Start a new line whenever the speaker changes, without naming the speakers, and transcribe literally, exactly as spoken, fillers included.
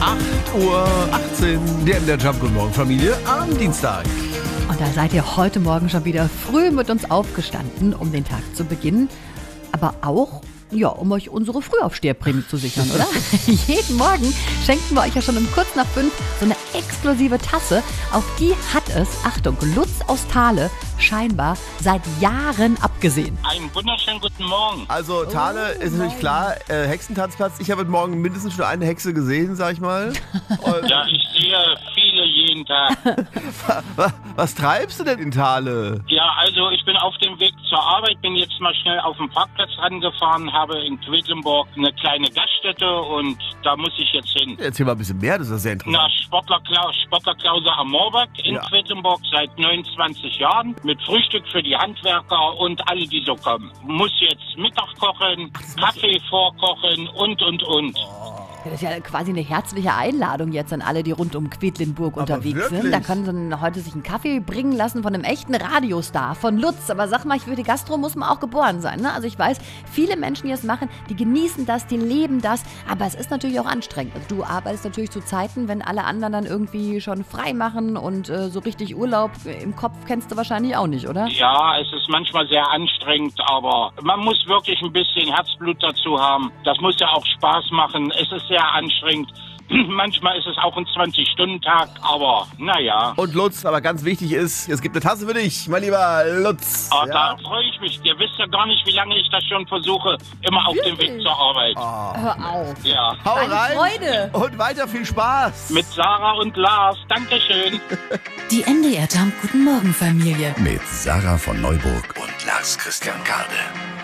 acht Uhr achtzehn, der in der Jump. Guten Morgen, Familie, am Dienstag.
Und da seid ihr heute Morgen schon wieder früh mit uns aufgestanden, um den Tag zu beginnen. Aber auch, ja, um euch unsere Frühaufsteherprämie zu sichern, oder? Jeden Morgen schenken wir euch ja schon um kurz nach fünf so eine exklusive Tasse. Auf die hat es, Achtung, Lutz aus Thale scheinbar seit Jahren abgesehen.
Einen wunderschönen guten Morgen.
Also Thale
Oh,
ist natürlich klar, äh, Hexentanzplatz. Ich habe heute Morgen mindestens schon eine Hexe gesehen, sag ich mal. Und
Ja, ich sehe viele jeden Tag.
was, was treibst du denn in Thale?
Ja, also ich bin auf dem Weg zur Arbeit, bin jetzt mal schnell auf den Parkplatz rangefahren, habe in Quedlinburg eine kleine Gaststätte und da muss ich jetzt hin.
Erzähl mal ein bisschen mehr, das ist ja sehr interessant.
Na, Sportler, Kla Sportler Klause am Moorberg in
Ja.
Quedlinburg seit neunundzwanzig Jahren mit Frühstück für die Handwerker und alle, die so kommen. Muss jetzt Mittag kochen, Kaffee vorkochen und, und, und.
Das ist ja quasi eine herzliche Einladung jetzt an alle, die rund um Quedlinburg
Aber
unterwegs
wirklich?
sind. Da können sie dann heute sich einen Kaffee bringen lassen von einem echten Radiostar, von Lutz. Aber sag mal, für die Gastro muss man auch geboren sein, ne? Also ich weiß, viele Menschen, die das machen, die genießen das, die leben das. Aber es ist natürlich auch anstrengend. Also du arbeitest natürlich zu Zeiten, wenn alle anderen dann irgendwie schon frei machen und äh, so richtig Urlaub im Kopf kennst du wahrscheinlich auch nicht, oder?
Ja, es ist manchmal sehr anstrengend, aber man muss wirklich ein bisschen Herzblut dazu haben. Das muss ja auch Spaß machen. Es ist sehr anstrengend. Manchmal ist es auch ein zwanzig-Stunden-Tag, aber naja.
Und Lutz, aber ganz wichtig ist, es gibt eine Tasse für dich, mein lieber Lutz.
Oh,
Ja?
Da freue ich mich. Ihr wisst ja gar nicht, wie lange ich das schon versuche, immer auf dem Weg zur Arbeit.
Hör auf.
Ja.
Hau
Eine
rein
Freude.
und weiter viel Spaß.
Mit Sarah und Lars. Dankeschön.
Die N D R Jump Guten Morgen Familie.
Mit Sarah von Neuburg und Lars Christian Kade.